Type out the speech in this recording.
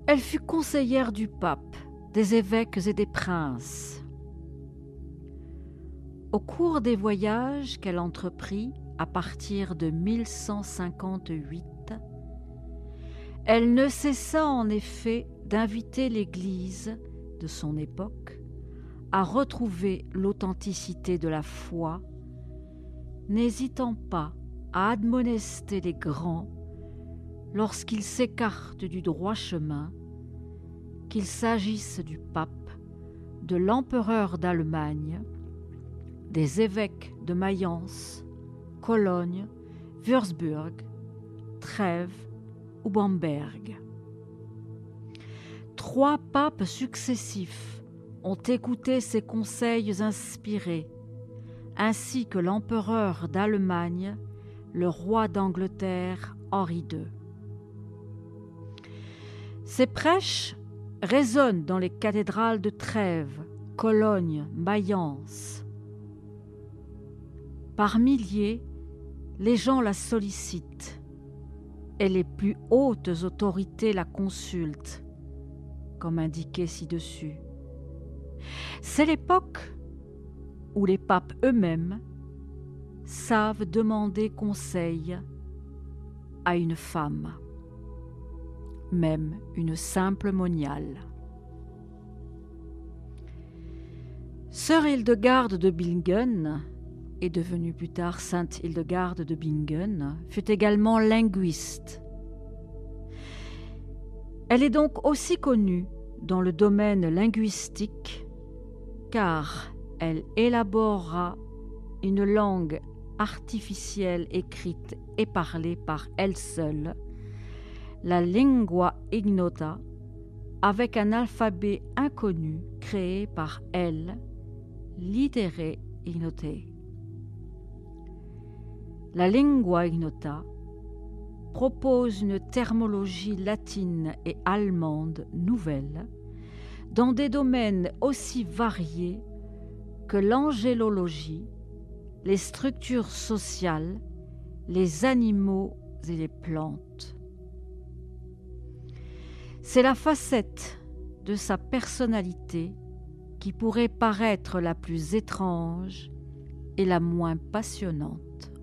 Elle fut conseillère du pape, des évêques et des princes. Au cours des voyages qu'elle entreprit à partir de 1158, elle ne cessa en effet d'inviter l'Église de son époque à retrouver l'authenticité de la foi, n'hésitant pas à admonester les grands lorsqu'ils s'écartent du droit chemin, qu'il s'agisse du pape, de l'empereur d'Allemagne, des évêques de Mayence, Cologne, Würzburg, Trèves ou Bamberg. 3 papes successifs ont écouté ses conseils inspirés, ainsi que l'empereur d'Allemagne, le roi d'Angleterre Henri II. Ces prêches résonnent dans les cathédrales de Trèves, Cologne, Mayence. Par milliers, les gens la sollicitent et les plus hautes autorités la consultent, comme indiqué ci-dessus. C'est l'époque où les papes eux-mêmes savent demander conseil à une femme, même une simple moniale. Sœur Hildegarde de Bingen, et devenue plus tard Sainte Hildegarde de Bingen, fut également linguiste. Elle est donc aussi connue dans le domaine linguistique car elle élabora une langue artificielle écrite et parlée par elle seule, la lingua ignota, avec un alphabet inconnu créé par elle, litterae ignotae. La lingua ignota propose une terminologie latine et allemande nouvelle dans des domaines aussi variés que l'angélologie, les structures sociales, les animaux et les plantes. C'est la facette de sa personnalité qui pourrait paraître la plus étrange et la moins passionnante.